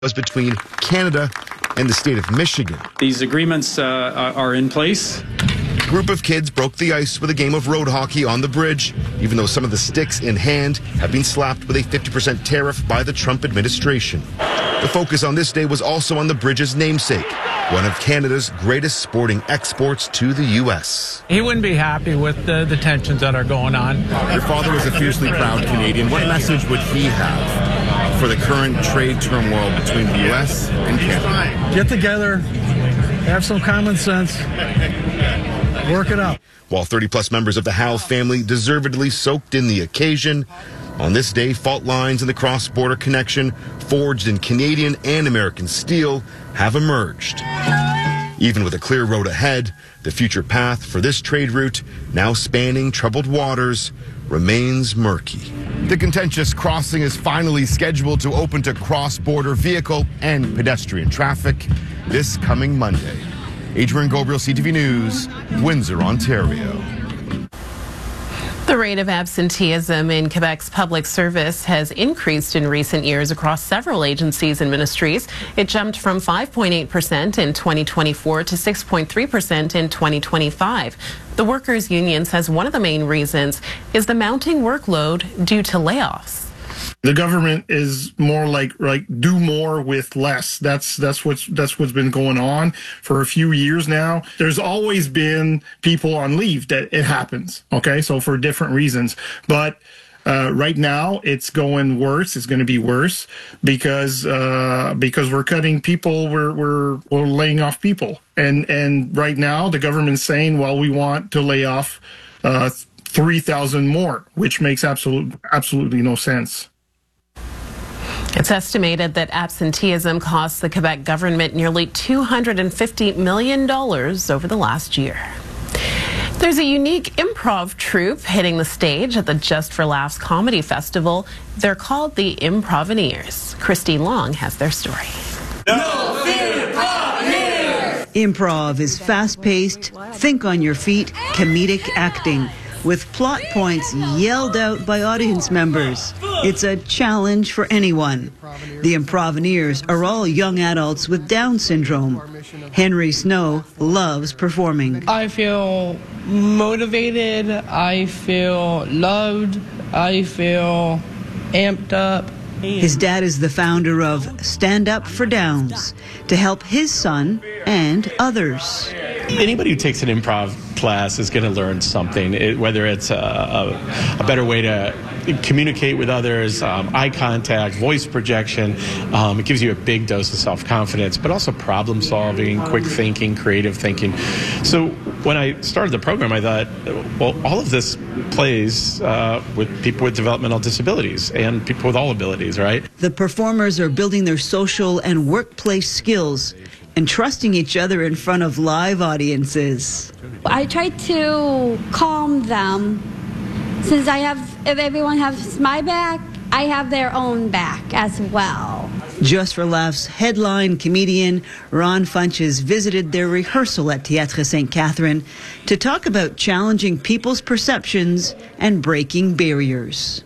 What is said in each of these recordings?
was between Canada and the state of Michigan. These agreements are in place. A group of kids broke the ice with a game of road hockey on the bridge, even though some of the sticks in hand have been slapped with a 50% tariff by the Trump administration. The focus on this day was also on the bridge's namesake, one of Canada's greatest sporting exports to the U.S. He wouldn't be happy with the tensions that are going on. Your father was a fiercely proud Canadian. What message would he have for the current trade turmoil between the U.S. and Canada? Get together, have some common sense, work it out. While 30-plus members of the Howe family deservedly soaked in the occasion, on this day, fault lines in the cross-border connection, forged in Canadian and American steel, have emerged. Even with a clear road ahead, the future path for this trade route, now spanning troubled waters, remains murky. The contentious crossing is finally scheduled to open to cross-border vehicle and pedestrian traffic this coming Monday. Adrian Gabriel, CTV News, Windsor, Ontario. The rate of absenteeism in Quebec's public service has increased in recent years across several agencies and ministries. It jumped from 5.8% in 2024 to 6.3% in 2025. The Workers' Union says one of the main reasons is the mounting workload due to layoffs. The government is more like do more with less. That's what's been going on for a few years now. There's always been people on leave that it happens. Okay, so for different reasons, but right now it's going worse. It's going to be worse because we're cutting people. We're laying off people, and right now the government's saying, well, we want to lay off 3,000 more, which makes absolutely no sense. It's estimated that absenteeism costs the Quebec government nearly $250 million over the last year. There's a unique improv troupe hitting the stage at the Just for Laughs Comedy Festival. They're called the Improvineers. Christine Long has their story. No fear, Improvineers! Improv is fast-paced, think on your feet, comedic acting, with plot points yelled out by audience members. It's a challenge for anyone. The Improvineers are all young adults with Down syndrome. Henry Snow loves performing. I feel motivated, I feel loved, I feel amped up. His dad is the founder of Stand Up for Downs to help his son and others. Anybody who takes an improv class is going to learn something, whether it's a better way to communicate with others, eye contact, voice projection. It gives you a big dose of self-confidence, but also problem solving, quick thinking, creative thinking. So when I started the program, I thought, well, all of this plays with people with developmental disabilities and people with all abilities, right? The performers are building their social and workplace skills and trusting each other in front of live audiences. I try to calm them. Since if everyone has my back, I have their own back as well. Just for Laughs headline comedian Ron Funches visited their rehearsal at Théâtre Sainte-Catherine to talk about challenging people's perceptions and breaking barriers.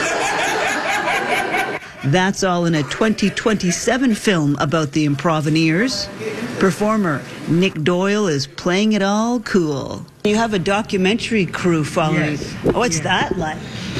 That's all in a 2027 film about the Improvineers. Performer Nick Doyle is playing it all cool. You have a documentary crew following. Yes. What's that like?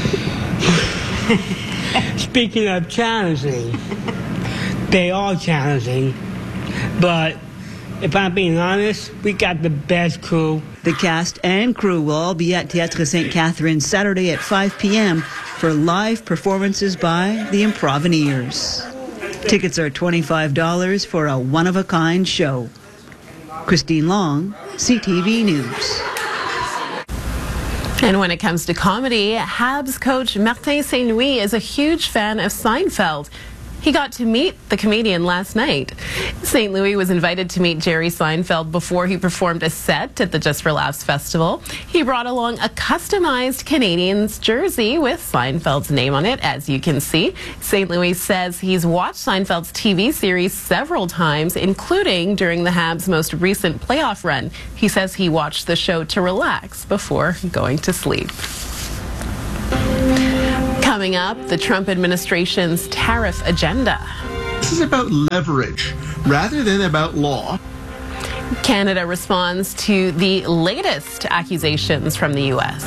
Speaking of challenging, they are challenging, but if I'm being honest, we got the best crew. The cast and crew will all be at Théâtre Sainte-Catherine Saturday at 5 p.m. for live performances by the Improvineers. Tickets are $25 for a one-of-a-kind show. Christine Long, CTV News. And when it comes to comedy, Habs coach Martin St. Louis is a huge fan of Seinfeld. He got to meet the comedian last night. St. Louis was invited to meet Jerry Seinfeld before he performed a set at the Just for Laughs Festival. He brought along a customized Canadiens jersey with Seinfeld's name on it, as you can see. St. Louis says he's watched Seinfeld's TV series several times, including during the Habs' most recent playoff run. He says he watched the show to relax before going to sleep. Coming up, the Trump administration's tariff agenda. This is about leverage rather than about law. Canada responds to the latest accusations from the U.S.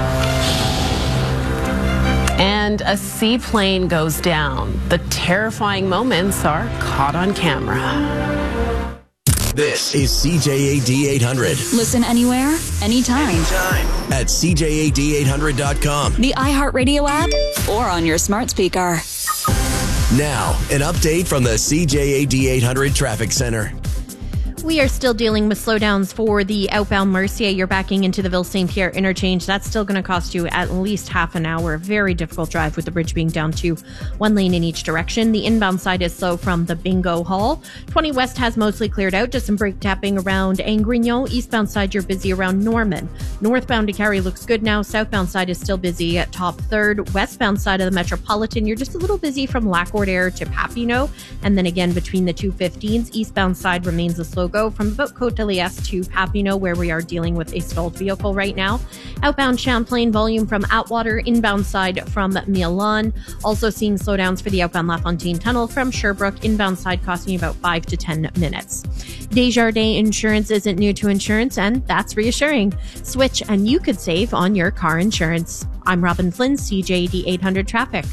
And a seaplane goes down. The terrifying moments are caught on camera. This is CJAD 800. Listen anywhere, anytime. At CJAD800.com. The iHeartRadio app or on your smart speaker. Now, an update from the CJAD 800 Traffic Center. We are still dealing with slowdowns for the outbound Mercier. You're backing into the Ville-Saint-Pierre interchange. That's still going to cost you at least half an hour. Very difficult drive with the bridge being down to one lane in each direction. The inbound side is slow from the Bingo Hall. 20 West has mostly cleared out. Just some brake tapping around Angrignon. Eastbound side, you're busy around Norman. Northbound to Cary looks good now. Southbound side is still busy at top third. Westbound side of the Metropolitan, you're just a little busy from Lac-Air to Papineau. And then again between the 215s. Eastbound side remains a slow go from about Côte-de-Liesse to Papineau, where we are dealing with a stalled vehicle right now. Outbound Champlain, volume from Atwater. Inbound side from Milan. Also seeing slowdowns for the outbound LaFontaine Tunnel from Sherbrooke. Inbound side costing you about 5 to 10 minutes. Desjardins Insurance isn't new to insurance, and that's reassuring. Switch and you could save on your car insurance. I'm Robin Flynn, CJAD 800 Traffic.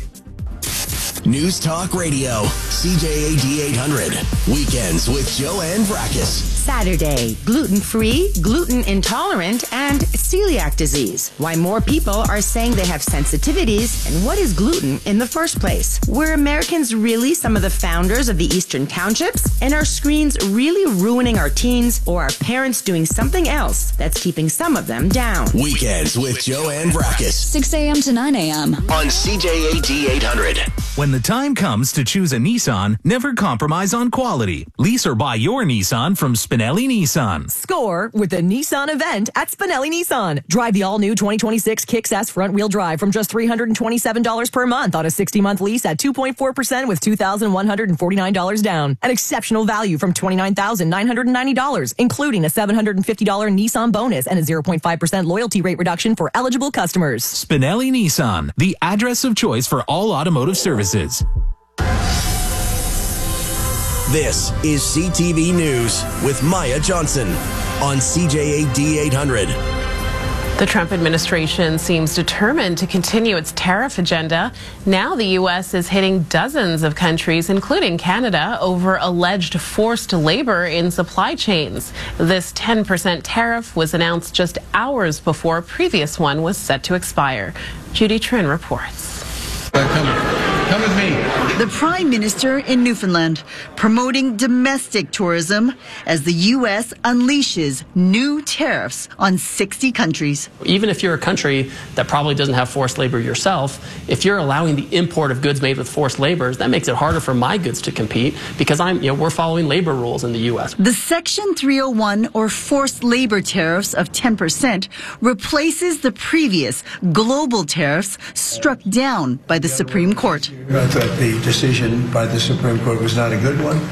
News Talk Radio, CJAD 800. Weekends with Joanne Vrackus. Saturday, gluten-free, gluten intolerant, and celiac disease. Why more people are saying they have sensitivities, and what is gluten in the first place? Were Americans really some of the founders of the Eastern Townships? And are screens really ruining our teens, or are parents doing something else that's keeping some of them down? Weekends with Joanne Vrackus. 6 a.m. to 9 a.m. on CJAD 800. When the time comes to choose a Nissan, never compromise on quality. Lease or buy your Nissan from Spinelli Nissan. Score with the Nissan event at Spinelli Nissan. Drive the all-new 2026 Kicks S front-wheel drive from just $327 per month on a 60-month lease at 2.4% with $2,149 down. An exceptional value from $29,990, including a $750 Nissan bonus and a 0.5% loyalty rate reduction for eligible customers. Spinelli Nissan, the address of choice for all automotive services. This is CTV News with Maya Johnson on CJAD 800. The Trump administration seems determined to continue its tariff agenda. Now the U.S. is hitting dozens of countries, including Canada, over alleged forced labor in supply chains. This 10% tariff was announced just hours before a previous one was set to expire. Judy Trin reports. Come with me. The Prime Minister in Newfoundland promoting domestic tourism as the U.S. unleashes new tariffs on 60 countries. Even if you're a country that probably doesn't have forced labor yourself, if you're allowing the import of goods made with forced labor, that makes it harder for my goods to compete because we're following labor rules in the U.S. The Section 301 or forced labor tariffs of 10% replaces the previous global tariffs struck down by the Supreme Court. I thought the decision by the Supreme Court was not a good one.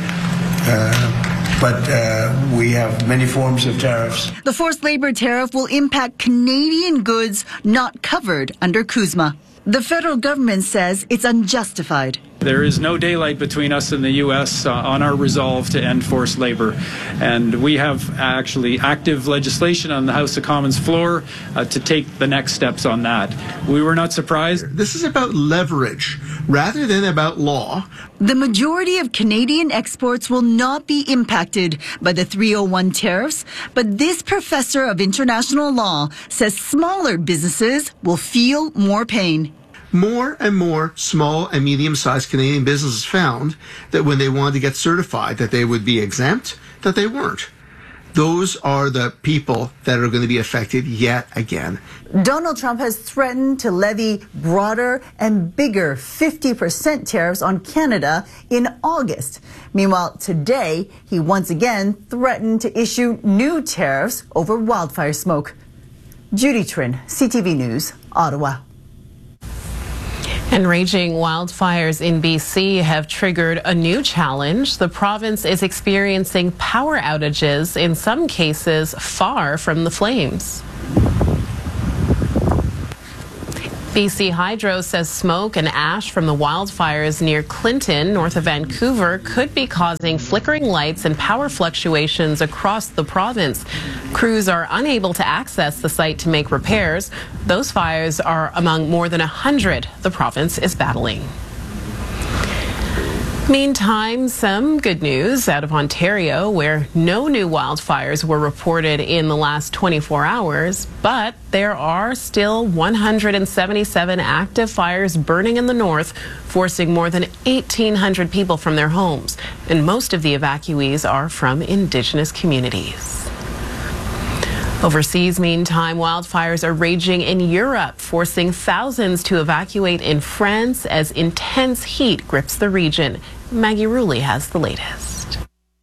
But we have many forms of tariffs. The forced labor tariff will impact Canadian goods not covered under CUSMA. The federal government says it's unjustified. There is no daylight between us and the U.S. On our resolve to end forced labor. And we have actually active legislation on the House of Commons floor to take the next steps on that. We were not surprised. This is about leverage rather than about law. The majority of Canadian exports will not be impacted by the 301 tariffs, but this professor of international law says smaller businesses will feel more pain. More and more small and medium-sized Canadian businesses found that when they wanted to get certified that they would be exempt, that they weren't. Those are the people that are going to be affected yet again. Donald Trump has threatened to levy broader and bigger 50% tariffs on Canada in August. Meanwhile, today, he once again threatened to issue new tariffs over wildfire smoke. Judy Trin, CTV News, Ottawa. And raging wildfires in BC have triggered a new challenge. The province is experiencing power outages, in some cases far from the flames. BC Hydro says smoke and ash from the wildfires near Clinton, north of Vancouver, could be causing flickering lights and power fluctuations across the province. Crews are unable to access the site to make repairs. Those fires are among more than 100 the province is battling. Meantime, some good news out of Ontario, where no new wildfires were reported in the last 24 hours, but there are still 177 active fires burning in the north, forcing more than 1,800 people from their homes. And most of the evacuees are from Indigenous communities. Overseas, meantime, wildfires are raging in Europe, forcing thousands to evacuate in France as intense heat grips the region. Maggie Rulli has the latest.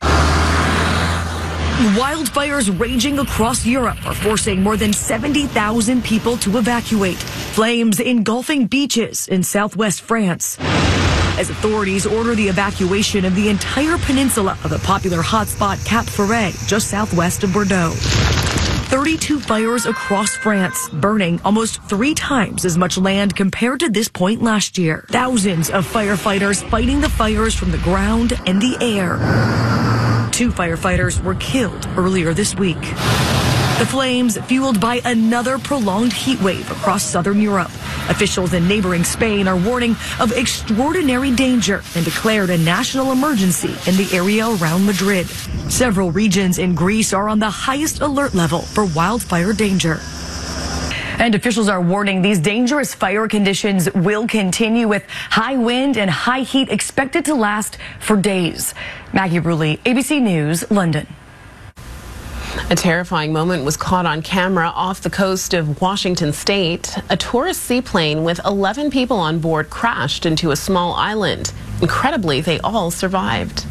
Wildfires raging across Europe are forcing more than 70,000 people to evacuate. Flames engulfing beaches in southwest France, as authorities order the evacuation of the entire peninsula of the popular hotspot Cap Ferret, just southwest of Bordeaux. 32 fires across France, burning almost 3 times as much land compared to this point last year. Thousands of firefighters fighting the fires from the ground and the air. 2 firefighters were killed earlier this week. The flames fueled by another prolonged heat wave across southern Europe. Officials in neighboring Spain are warning of extraordinary danger and declared a national emergency in the area around Madrid. Several regions in Greece are on the highest alert level for wildfire danger. And officials are warning these dangerous fire conditions will continue, with high wind and high heat expected to last for days. Maggie Rulli, ABC News, London. A terrifying moment was caught on camera off the coast of Washington State. A tourist seaplane with 11 people on board crashed into a small island. Incredibly, they all survived.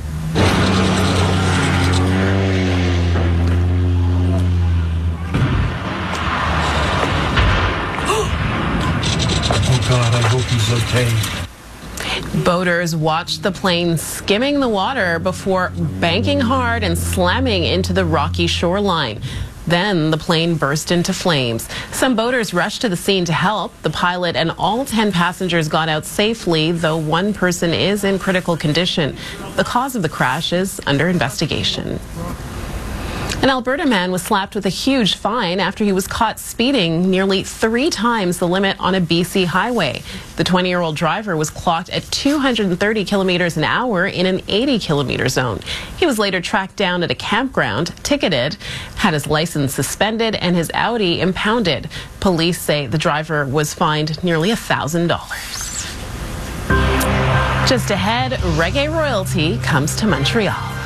Oh God, I hope he's okay. Boaters watched the plane skimming the water before banking hard and slamming into the rocky shoreline. Then the plane burst into flames. Some boaters rushed to the scene to help. The pilot and all 10 passengers got out safely, though one person is in critical condition. The cause of the crash is under investigation. An Alberta man was slapped with a huge fine after he was caught speeding nearly 3 times the limit on a BC highway. The 20-year-old driver was clocked at 230 kilometers an hour in an 80-kilometer zone. He was later tracked down at a campground, ticketed, had his license suspended, and his Audi impounded. Police say the driver was fined nearly $1,000. Just ahead, reggae royalty comes to Montreal.